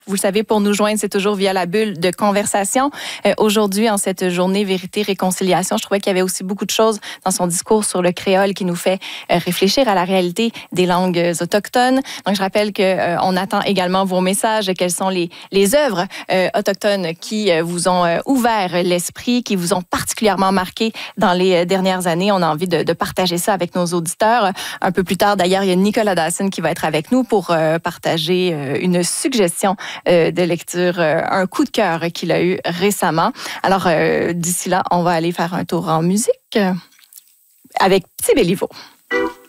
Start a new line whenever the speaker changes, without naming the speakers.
Vous le savez, pour nous joindre, c'est toujours via la bulle de conversation. Aujourd'hui, en cette journée Vérité-Réconciliation, je trouvais qu'il y avait aussi beaucoup de choses dans son discours sur le créole qui nous fait réfléchir à la réalité des langues autochtones. Donc, je rappelle qu'on attend également vos messages. Quelles sont les œuvres autochtones qui vous ont ouvert l'esprit, qui vous ont particulièrement marqué dans les dernières années? On a envie de partager ça avec nos auditeurs. Un peu plus tard, d'ailleurs, il y a Nicolas Dawson qui va être avec nous pour partager une suggestion de lecture, un coup de cœur qu'il a eu récemment. Alors, d'ici là, on va aller faire un tour en musique avec Petit Béliveau.